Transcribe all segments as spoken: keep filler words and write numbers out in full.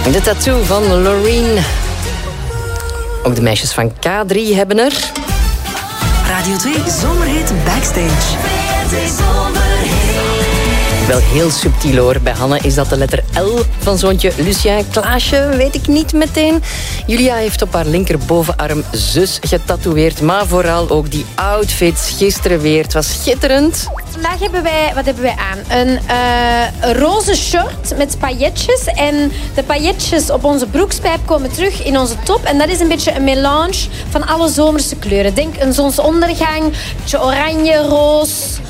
De tattoo van Loreen. Ook de meisjes van K drie hebben er. Radio twee Zomerhit Backstage. Wel heel subtiel hoor. Bij Hanne is dat de letter L van zoontje Lucien. Klaasje weet ik niet meteen. Julia heeft op haar linkerbovenarm zus getatoeëerd. Maar vooral ook die outfits gisteren weer. Het was schitterend. Vandaag hebben wij, wat hebben wij aan? Een uh, roze short met pailletjes. En de pailletjes op onze broekspijp komen terug in onze top. En dat is een beetje een melange van alle zomerse kleuren. Denk een zonsondergang, een beetje oranje, roos.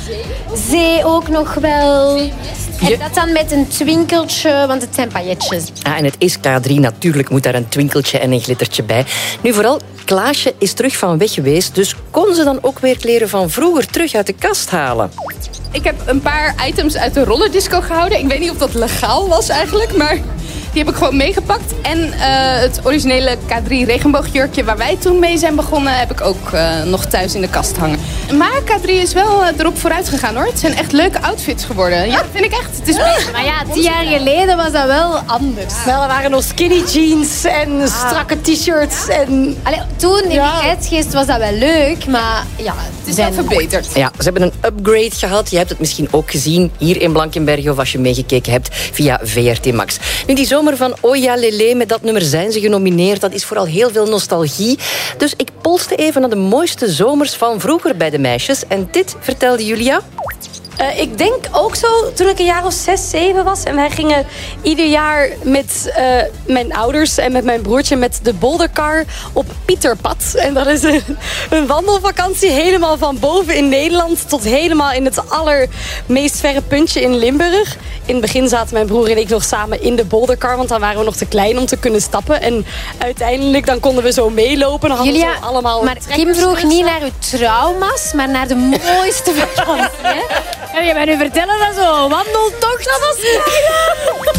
Zee ook nog wel. En dat dan met een twinkeltje, want het zijn pailletjes. Ah, en het is K drie, natuurlijk moet daar een twinkeltje en een glittertje bij. Nu vooral, Klaasje is terug van weg geweest, dus kon ze dan ook weer kleren van vroeger terug uit de kast halen? Ik heb een paar items uit de rollerdisco gehouden. Ik weet niet of dat legaal was eigenlijk, maar die heb ik gewoon meegepakt. En uh, het originele K drie regenboogjurkje waar wij toen mee zijn begonnen, heb ik ook uh, nog thuis in de kast hangen. Maar K drie is wel uh, erop vooruit gegaan hoor. Het zijn echt leuke outfits geworden. Ja, vind ik echt. Het is best. Maar ja, tien jaar geleden was dat wel anders. Wel, er waren nog skinny jeans en strakke t-shirts. En... Allee, toen in Ja. die tijdsgeest was dat wel leuk, maar ja, Het is wel verbeterd. Ja, ze hebben een upgrade gehad. Je hebt het misschien ook gezien hier in Blankenberge of als je meegekeken hebt via V R T Max. Nu, die zomer van Oja Lele, met dat nummer zijn ze genomineerd. Dat is vooral heel veel nostalgie. Dus ik polste even naar de mooiste zomers van vroeger bij de meisjes. En dit vertelde Julia. Uh, ik denk ook zo, toen ik een jaar of zes, zeven was. En wij gingen ieder jaar met uh, mijn ouders en met mijn broertje met de Bouldercar op Pieterpad. En dat is een, een wandelvakantie helemaal van boven in Nederland tot helemaal in het allermeest verre puntje in Limburg. In het begin zaten mijn broer en ik nog samen in de Bouldercar, want dan waren we nog te klein om te kunnen stappen. En uiteindelijk dan konden we zo meelopen. Dan hadden we Julia, zo allemaal maar Kim vroeg niet naar uw trauma's, maar naar de mooiste vakantie. Hè? En je mij nu vertellen dat zo'n wandeltocht, dat was